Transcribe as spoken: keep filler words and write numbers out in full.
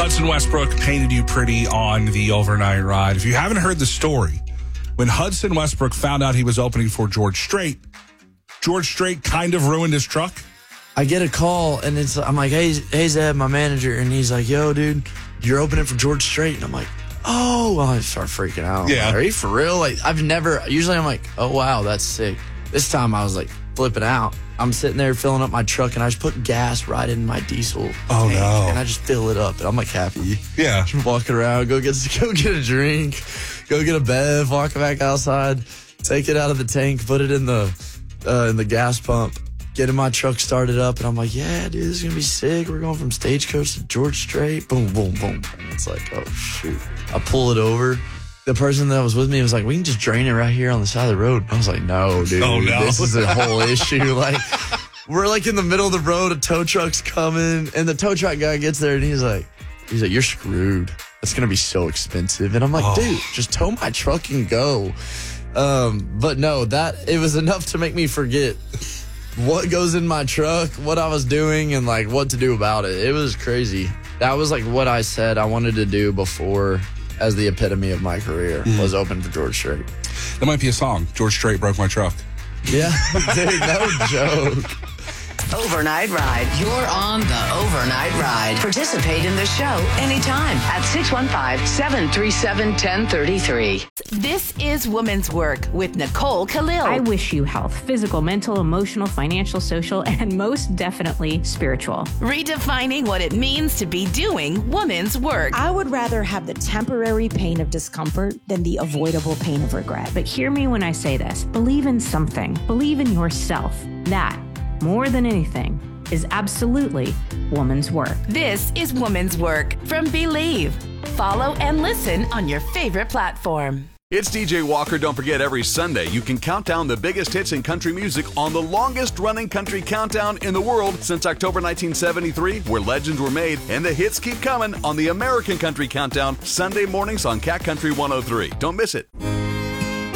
Hudson Westbrook painted you pretty on the overnight ride. If you haven't heard the story, when Hudson Westbrook found out he was opening for George Strait, George Strait kind of ruined his truck. I get a call, and it's I'm like, hey, hey, Zeb, my manager, and he's like, yo, dude, you're opening for George Strait, and I'm like, oh, well, I start freaking out. Yeah. Like, are you for real? Like, I've never. Usually, I'm like, oh wow, that's sick. This time, I was like flipping out. I'm sitting there filling up my truck, and I just put gas right in my diesel Oh, tank, no. and I just fill it up, and I'm like happy. Yeah. Just walking around, go get go get a drink, go get a bev, walk back outside, take it out of the tank, put it in the uh, in the gas pump, getting my truck started up, and I'm like, yeah, dude, this is gonna be sick. We're going from Stagecoach to George Strait. Boom, boom, boom. And it's like, oh shoot. I pull it over. The person that was with me was like, we can just drain it right here on the side of the road. I was like, no, dude. Oh, no. This is a whole issue. Like, we're like in the middle of the road, a tow truck's coming, and the tow truck guy gets there, and he's like, he's like, you're screwed. That's gonna be so expensive. And I'm like, Oh. dude, just tow my truck and go. Um, but no, that it was enough to make me forget what goes in my truck, what I was doing, and like what to do about it. It was crazy. That was like what I said I wanted to do before, as the epitome of my career, Mm. was open for George Strait. That might be a song. George Strait broke my truck. Yeah, dude, no joke. Overnight Ride. You're on the Overnight Ride. Participate in the show anytime at six one five, seven three seven, one zero three three. This is Women's Work with Nicole Khalil. I wish you health, physical, mental, emotional, financial, social, and most definitely spiritual. Redefining what it means to be doing women's work. I would rather have the temporary pain of discomfort than the avoidable pain of regret. But hear me when I say this. Believe in something. Believe in yourself. That, more than anything, is absolutely woman's work. This is Women's Work from Believe. Follow and listen on your favorite platform. It's D J Walker. Don't forget, every Sunday you can count down the biggest hits in country music on the longest running country countdown in the world since October nineteen seventy-three, where legends were made and the hits keep coming on the American Country Countdown, Sunday mornings on Cat Country one oh three. Don't miss it.